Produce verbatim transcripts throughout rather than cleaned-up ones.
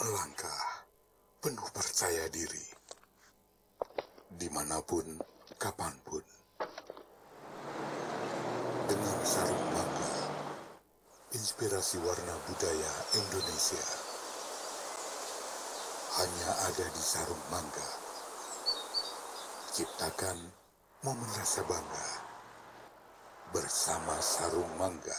melangkah penuh percaya diri, dimanapun, kapanpun, dengan sarung mangga, inspirasi warna budaya Indonesia, hanya ada di sarung mangga. Ciptakan momen rasa bangga bersama sarung mangga.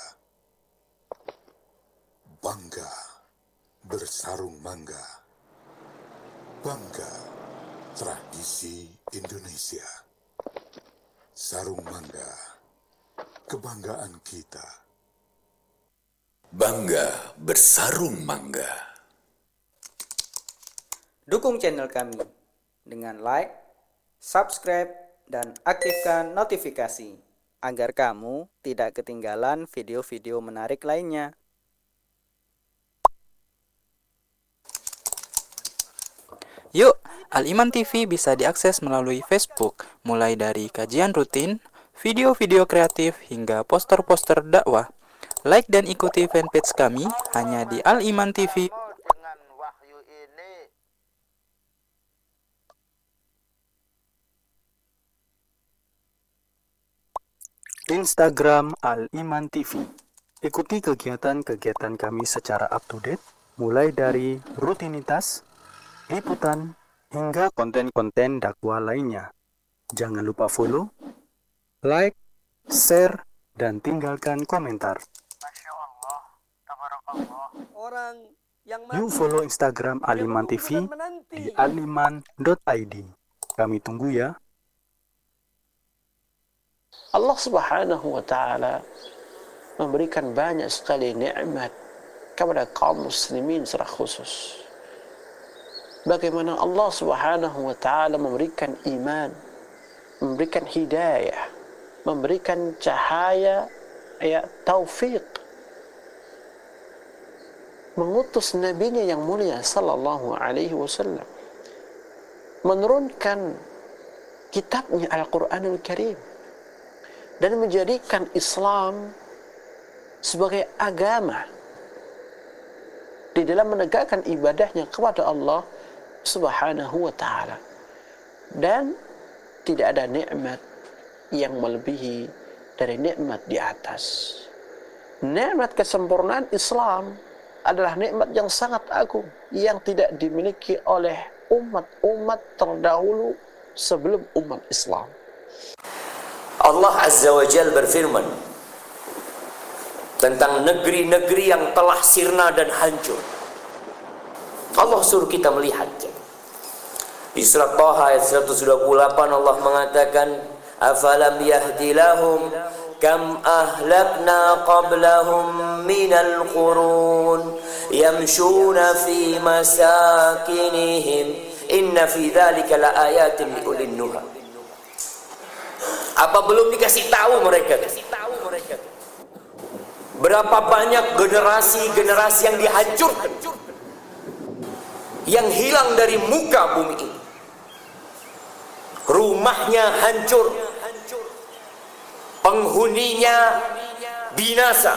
Bangga bersarung mangga. Bangga tradisi Indonesia. Sarung mangga, kebanggaan kita. Bangga bersarung mangga. Dukung channel kami dengan like, subscribe, dan aktifkan notifikasi agar kamu tidak ketinggalan video-video menarik lainnya. Yuk, Al-Iman T V bisa diakses melalui Facebook, mulai dari kajian rutin, video-video kreatif, hingga poster-poster dakwah. Like dan ikuti fanpage kami hanya di Al-Iman T V. Dengan wahyu ini Instagram Al-Iman T V. Ikuti kegiatan-kegiatan kami secara up-to-date, mulai dari rutinitas, liputan, hingga konten-konten dakwah lainnya. Jangan lupa follow, like, share, dan tinggalkan komentar. Masya Allah, tabarakallah. Orang yang Yuk follow Instagram Al-Iman T V di aliman dot i d. Kami tunggu ya. Allah Subhanahu wa taala memberikan banyak sekali nikmat kepada kaum muslimin secara khusus. Bagaimana Allah Subhanahu wa taala memberikan iman, memberikan hidayah, memberikan cahaya, ya, taufik, mengutus nabinya yang mulia sallallahu alaihi wasallam, menurunkan kitabnya Al-Qur'anul Karim, dan menjadikan Islam sebagai agama di dalam menegakkan ibadahnya kepada Allah Subhanahu wa ta'ala. Dan tidak ada nikmat yang melebihi dari nikmat di atas. Nikmat kesempurnaan Islam adalah nikmat yang sangat agung yang tidak dimiliki oleh umat-umat terdahulu sebelum umat Islam. Allah Azza wa Jal berfirman tentang negeri-negeri yang telah sirna dan hancur. Allah suruh kita melihatnya. Di surat Taha ayat seratus dua puluh delapan Allah mengatakan, afalam yahdi lahum kam ahlakna qablahum minal qurun yamshuna fi masakinihim inna fi dzalika laayatin liulil nuha. Apa belum dikasih tahu mereka? Berapa banyak generasi-generasi yang dihancurkan, yang hilang dari muka bumi ini. Rumahnya hancur, penghuninya binasa.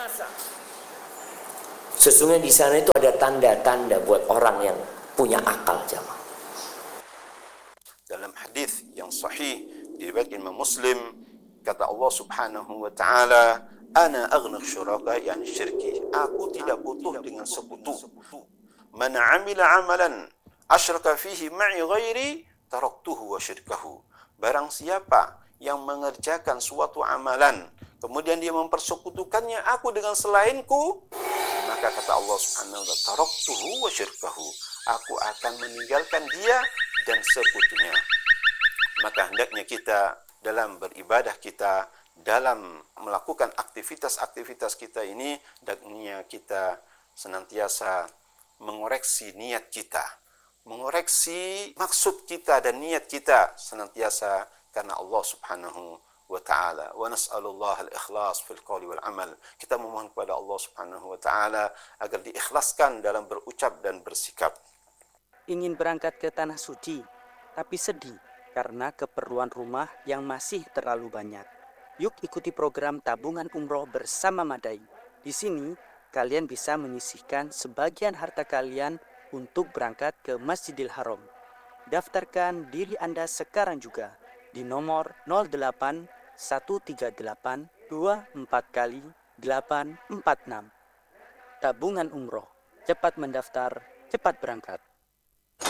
Sesungguhnya di sana itu ada tanda-tanda buat orang yang punya akal, jamaah. Dalam hadis yang sahih diriwayatkan Imam Muslim, kata Allah Subhanahu wa taala, ana aghna syuraka yani syirki. Aku tidak butuh dengan sekutu. Man amila amalan asyraka fihi ma'i ghairi taraktuhu wa syirkahu. Barang siapa yang mengerjakan suatu amalan kemudian dia mempersekutukannya aku dengan selainku, maka kata Allah Subhanahu wa taala, taraktuhu wa syirkahu. Aku akan meninggalkan dia dan sekutunya. Maka hendaknya kita dalam beribadah kita, dalam melakukan aktivitas-aktivitas kita ini, hendaknya kita senantiasa mengoreksi niat kita, mengoreksi maksud kita dan niat kita senantiasa karena Allah Subhanahu wa taala. Wa nas'alullah al-ikhlas fil qawli wal amal. Kita memohon kepada Allah Subhanahu wa taala agar diikhlaskan dalam berucap dan bersikap. Ingin berangkat ke tanah suci, tapi sedih karena keperluan rumah yang masih terlalu banyak. Yuk ikuti program tabungan umroh bersama Madai. Di sini, kalian bisa menyisihkan sebagian harta kalian untuk berangkat ke Masjidil Haram. Daftarkan diri Anda sekarang juga di nomor nol delapan satu tiga delapan dua empat kali delapan empat enam. Tabungan umroh, cepat mendaftar, cepat berangkat.